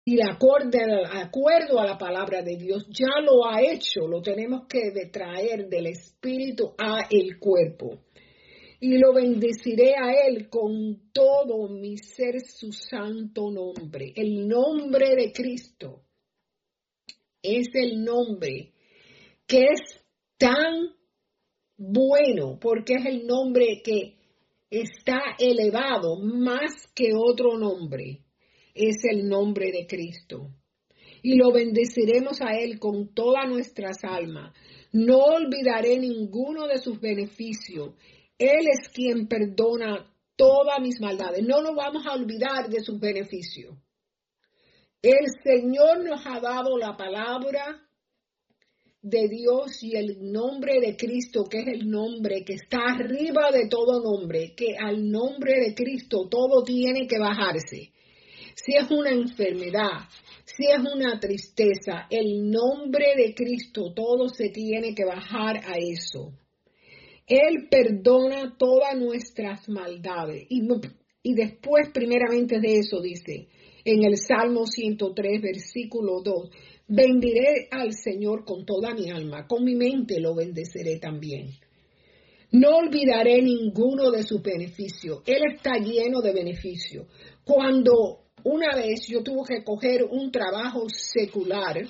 y de acuerdo a la palabra de Dios, ya lo ha hecho, lo tenemos que traer del espíritu a el cuerpo. Y lo bendeciré a él con todo mi ser, su santo nombre. El nombre de Cristo es el nombre que es tan bueno, porque es el nombre que está elevado más que otro nombre. Es el nombre de Cristo. Y lo bendeciremos a él con todas nuestras almas. No olvidaré ninguno de sus beneficios. Él es quien perdona todas mis maldades. No nos vamos a olvidar de sus beneficios. El Señor nos ha dado la palabra de Dios y el nombre de Cristo, que es el nombre que está arriba de todo nombre, que al nombre de Cristo todo tiene que bajarse. Si es una enfermedad, si es una tristeza, el nombre de Cristo todo se tiene que bajar a eso. Él perdona todas nuestras maldades. Y después, primeramente de eso, dice en el Salmo 103, versículo 2, bendiré al Señor con toda mi alma, con mi mente lo bendeceré también. No olvidaré ninguno de sus beneficios. Él está lleno de beneficios. Cuando una vez yo tuve que coger un trabajo secular,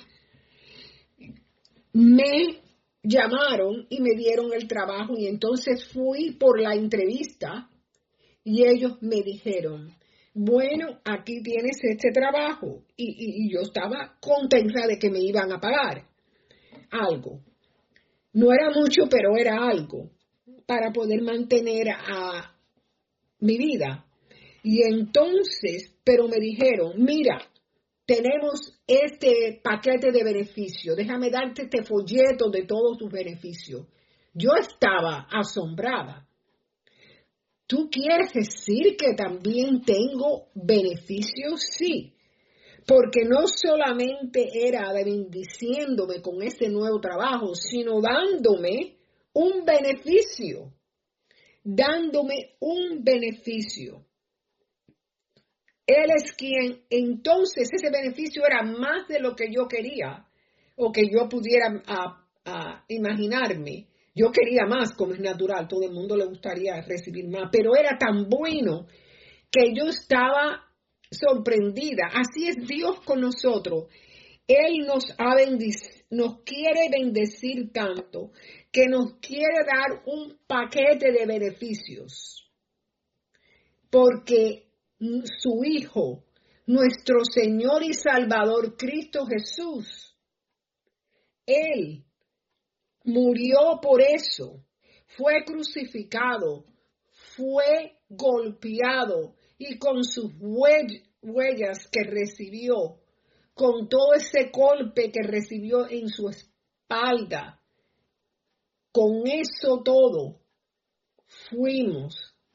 me llamaron y me dieron el trabajo y entonces fui por la entrevista y ellos me dijeron, bueno, aquí tienes este trabajo y yo estaba contenta de que me iban a pagar algo. No era mucho, pero era algo para poder mantener a mi vida. Y entonces, pero me dijeron, mira, tenemos este paquete de beneficios, déjame darte este folleto de todos tus beneficios. Yo estaba asombrada. ¿Tú quieres decir que también tengo beneficios? Sí, porque no solamente era bendiciéndome con este nuevo trabajo, sino dándome un beneficio, Él es quien, entonces ese beneficio era más de lo que yo quería o que yo pudiera imaginarme. Yo quería más, como es natural, todo el mundo le gustaría recibir más, pero era tan bueno que yo estaba sorprendida. Así es Dios con nosotros. Él nos quiere bendecir tanto que nos quiere dar un paquete de beneficios. Porque su Hijo, nuestro Señor y Salvador Cristo Jesús, Él murió por eso, fue crucificado, fue golpeado y con sus huellas que recibió, con todo ese golpe que recibió en su espalda, con eso todo fuimos,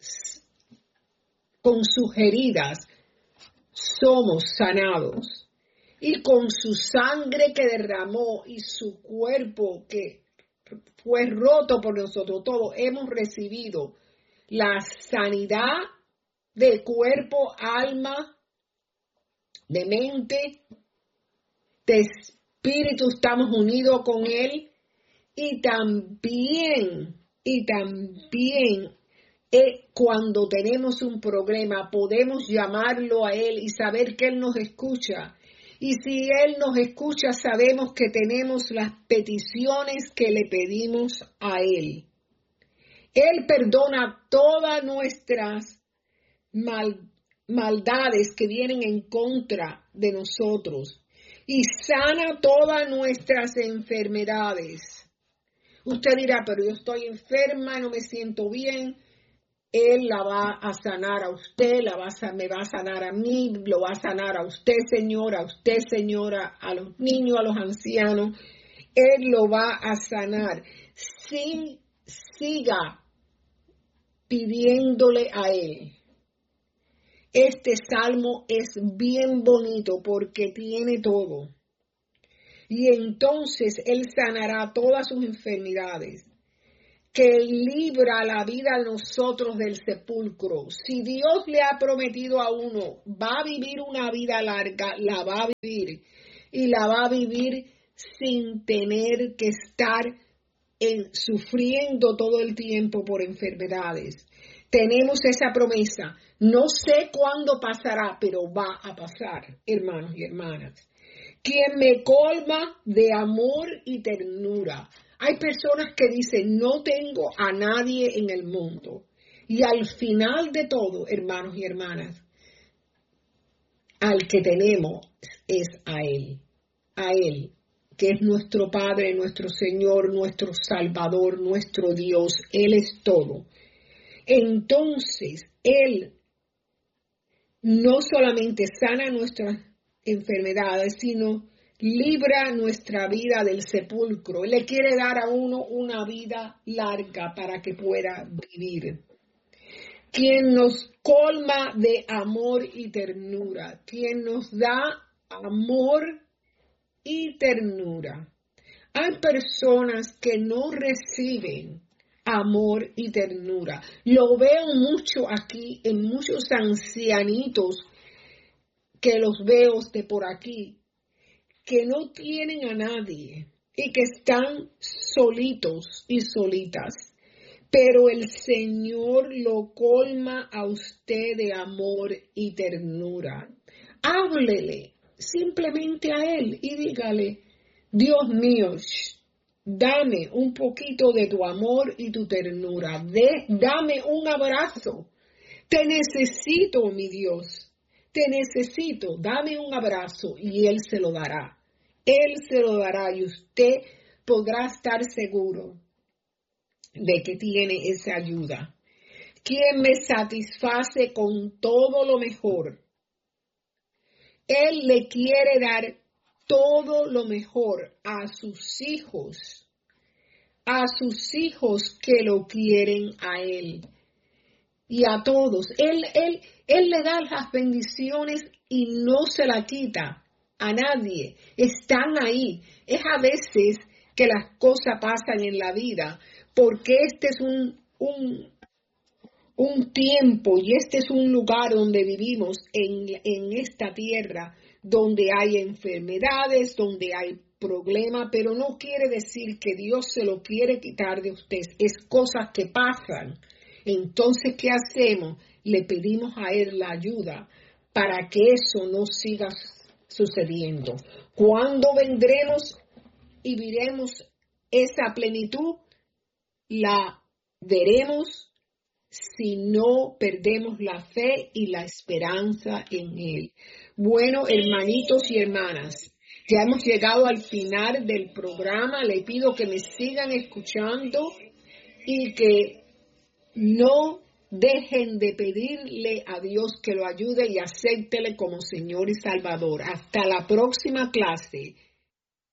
con sus heridas somos sanados y con su sangre que derramó y su cuerpo que fue roto por nosotros todos, hemos recibido la sanidad de cuerpo, alma, de mente, de espíritu, estamos unidos con Él y también cuando tenemos un problema podemos llamarlo a Él y saber que Él nos escucha. Y si Él nos escucha, sabemos que tenemos las peticiones que le pedimos a Él. Él perdona todas nuestras maldades que vienen en contra de nosotros y sana todas nuestras enfermedades. Usted dirá, pero yo estoy enferma, no me siento bien. Él la va a sanar a usted, me va a sanar a mí, lo va a sanar a usted, señora, a los niños, a los ancianos. Él lo va a sanar. Siga pidiéndole a Él. Este salmo es bien bonito porque tiene todo. Y entonces Él sanará todas sus enfermedades. que libra la vida a nosotros del sepulcro. Si Dios le ha prometido a uno, va a vivir una vida larga, la va a vivir. Y la va a vivir sin tener que estar sufriendo todo el tiempo por enfermedades. Tenemos esa promesa. No sé cuándo pasará, pero va a pasar, hermanos y hermanas. Quien me colma de amor y ternura. Hay personas que dicen, no tengo a nadie en el mundo. Y al final de todo, hermanos y hermanas, al que tenemos es a Él, que es nuestro Padre, nuestro Señor, nuestro Salvador, nuestro Dios. Él es todo. Entonces, Él no solamente sana nuestras enfermedades, sino libra nuestra vida del sepulcro. Él le quiere dar a uno una vida larga para que pueda vivir. Quien nos colma de amor y ternura, quien nos da amor y ternura. Hay personas que no reciben amor y ternura. Lo veo mucho aquí en muchos ancianitos que los veo de por aquí, que no tienen a nadie y que están solitos y solitas. Pero el Señor lo colma a usted de amor y ternura. Háblele simplemente a Él y dígale, Dios mío, dame un poquito de tu amor y tu ternura. Dame un abrazo. Te necesito, mi Dios. Te necesito. Dame un abrazo y Él se lo dará. Él se lo dará y usted podrá estar seguro de que tiene esa ayuda. Quien me satisface con todo lo mejor. Él le quiere dar todo lo mejor a sus hijos que lo quieren a Él y a todos. Él le da las bendiciones y no se la quita a nadie. Están ahí. Es a veces que las cosas pasan en la vida, porque este es un tiempo y este es un lugar donde vivimos en esta tierra, donde hay enfermedades, donde hay problemas, pero no quiere decir que Dios se lo quiere quitar de usted. Es cosas que pasan. Entonces, ¿qué hacemos? Le pedimos a Él la ayuda para que eso no siga sucediendo. Cuando vendremos y veremos esa plenitud, la veremos si no perdemos la fe y la esperanza en Él. Bueno, hermanitos y hermanas, ya hemos llegado al final del programa. Le pido que me sigan escuchando y que no dejen de pedirle a Dios que lo ayude y acéptele como Señor y Salvador. Hasta la próxima clase.